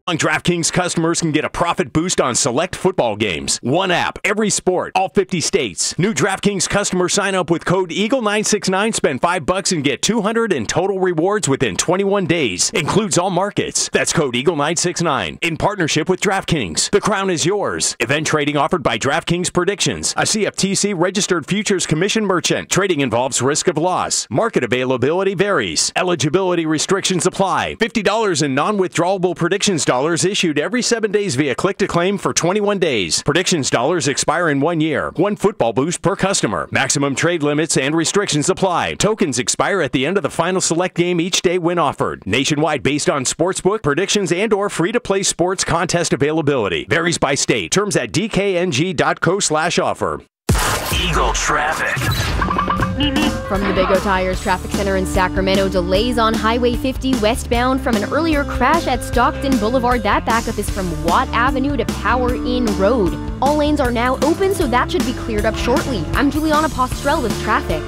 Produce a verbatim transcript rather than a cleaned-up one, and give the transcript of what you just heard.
DraftKings customers can get a profit boost on select football games. One app, every sport, all fifty states. New DraftKings customers sign up with code Eagle nine six nine, spend five bucks and get two hundred in total rewards within twenty-one days. Includes all markets. That's code Eagle nine six nine. In partnership with DraftKings. The crown is yours. Event trading offered by DraftKings Predictions, a C F T C registered futures commission merchant. Trading involves risk of loss. Market availability varies. Eligibility restrictions apply. fifty dollars in non-withdrawable predictions dollars issued every seven days via click-to-claim for twenty-one days. Predictions dollars expire in one year. One football boost per customer. Maximum trade limits and restrictions apply. Tokens expire at the end of the final select game each day when offered. Nationwide based on sportsbook, predictions, and or free-to-play sports contest availability. Varies by state. Terms at d k n g dot co slash offer. Eagle traffic. From the Big O Tires Traffic Center in Sacramento, delays on Highway fifty westbound from an earlier crash at Stockton Boulevard. That backup is from Watt Avenue to Power Inn Road. All lanes are now open, so that should be cleared up shortly. I'm Juliana Postrel with traffic.